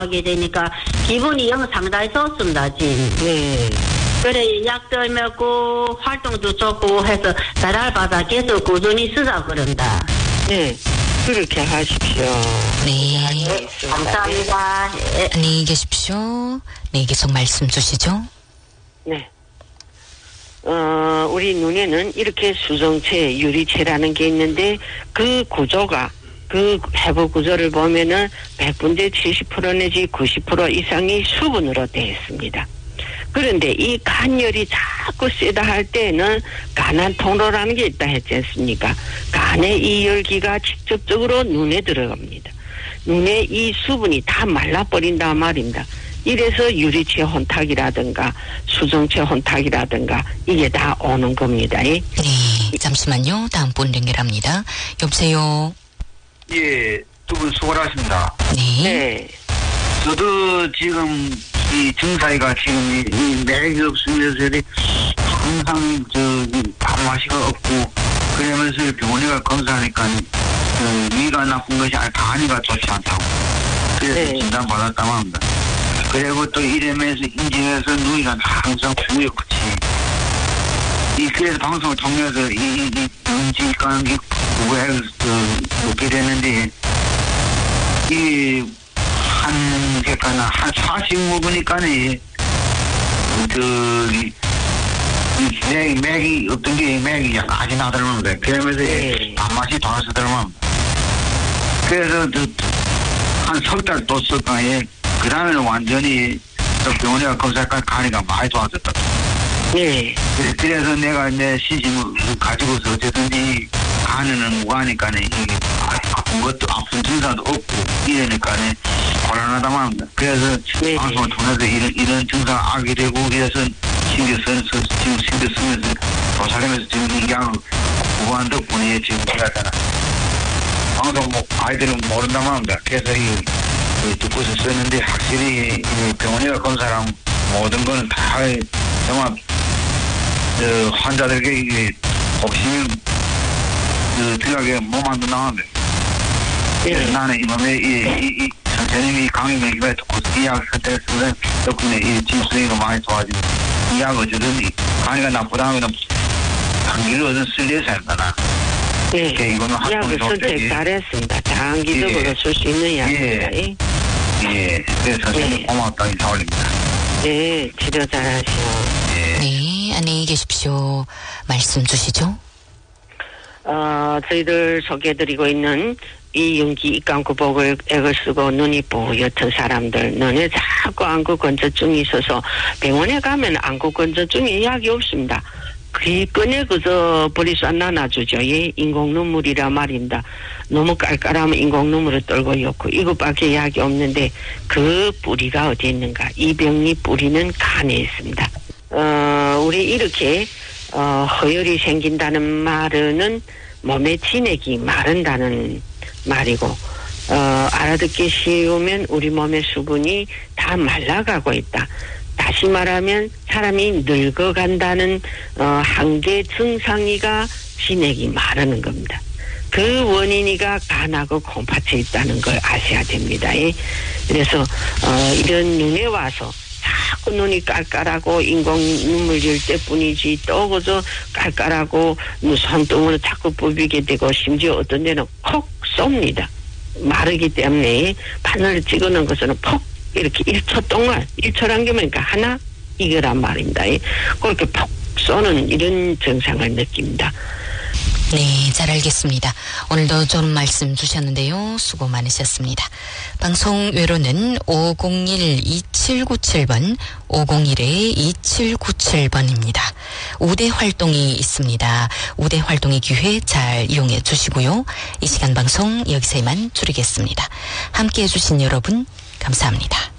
하게 되니까 기분이 영 상당히 좋습니다, 지금. 네. 그래, 약도 먹고, 활동도 좋고 해서, 달알바다 계속 꾸준히 쓰자, 그런다. 네. 그렇게 하십시오. 네. 감사합니다. 예. 안녕히 계십시오. 네, 계속 말씀 주시죠. 네. 우리 눈에는 이렇게 수정체, 유리체라는 게 있는데, 그 구조가, 그 해부 구조를 보면은 100분의 70% 내지 90% 이상이 수분으로 되어 있습니다. 그런데 이 간열이 자꾸 세다 할 때는 간한 통로라는 게 있다 했지 않습니까? 간의 이 열기가 직접적으로 눈에 들어갑니다. 눈에 이 수분이 다 말라버린다 말입니다. 이래서 유리체 혼탁이라든가 수정체 혼탁이라든가 이게 다 오는 겁니다. 네, 잠시만요. 다음 분 연결합니다. 여보세요. 예, 두 분 수고하십니다. 네. 네. 저도 지금 이 증사이가 지금 이 맥이 없으면서 항상 밥맛이가 없고 그러면서 병원에 가 검사하니까 위가 나쁜 것이 아니라 간이가 좋지 않다고 그래서 네. 진단 받았다고 합니다. 그리고 또 이러면서 인증해서 눈이가 항상 부었지. 그래서 방송을 통해서 이 눈질까는 게 구구해서 먹게 되는데 한 40 먹으니까는 맥이 어떤 게 맥이 약간이 나더라고요. 그러면서 밥맛이 돌아서더라고요. 그래서 한 석 달 또 썼다. 그 다음에는 완전히 병원에 가 검사까지 가니까 많이 좋아졌다. 네. 그래서 내가 내 시심을 가지고서 어쨌든지 간에는 무가니까는 이게 아픈 것도 아픈 증상도 없고 이러니까는 곤란하다고 합니다. 그래서 네. 방송을 통해서 이런 증상을 알게 되고 이래서 신경 쓰면서 도살하면서 지금 이 약을 구한 덕분에 지금 제가 방송 아이들은 모른다고 합니다. 그래서 듣고서 썼는데 확실히 병원에 가 검사랑 모든 거는 다 정말 환자들에게 이게 혹시 들어가게 몸안 나오는데 나는 이번에 이 선생님이 강의를 이번에 듣고 이 약을 선택했으면 덕분에 이 진수이가 많이 좋아지고 이 약을 어쩌든지 간이가 나쁘다 하면 단기를 얻은 쓸 일이 생각나. 네. 이 약을 선택 잘했습니다. 장기적으로 쓸 수 있는 약입니다. 예. 그래서 선생님 고맙다고 인사 올립니다. 네. 치료 잘하시오. 네, 안녕히 계십시오. 말씀 주시죠. 저희들 소개해드리고 있는 이윤기 입감구복을 액을 쓰고 눈이 뿌옇던 사람들, 눈에 자꾸 안구 건조증이 있어서 병원에 가면 안구 건조증에 약이 없습니다. 꺼내 그저 버리수 안 나눠주죠. 예, 인공 눈물이라 말입니다. 너무 깔깔하면 인공 눈물을 떨고 있고 이것밖에 약이 없는데 그 뿌리가 어디 있는가? 이 병리 뿌리는 간에 있습니다. 우리 이렇게 허혈이 생긴다는 말은 몸의 진액이 마른다는 말이고 알아듣기 쉬우면 우리 몸의 수분이 다 말라가고 있다. 다시 말하면 사람이 늙어간다는 한계 증상이가 진액이 마르는 겁니다. 그 원인이가 간하고 콩팥에 있다는 걸 아셔야 됩니다. 그래서 이런 눈에 와서 자꾸 눈이 깔깔하고 인공 눈물 질 때뿐이지 또 그저 깔깔하고 손등으로 자꾸 부비게 되고 심지어 어떤 데는 콕 쏩니다. 마르기 때문에 바늘을 찍어놓은 것은 폭 이렇게 1초 동안 1초란 게 뭐니까 하나 이거란 말입니다. 그렇게 폭 쏘는 이런 증상을 느낍니다. 네, 잘 알겠습니다. 오늘도 좋은 말씀 주셨는데요. 수고 많으셨습니다. 방송 외로는 501-2797번, 501-2797번입니다. 우대 활동이 있습니다. 우대 활동의 기회 잘 이용해 주시고요. 이 시간 방송 여기서 이만 줄이겠습니다. 함께해 주신 여러분 감사합니다.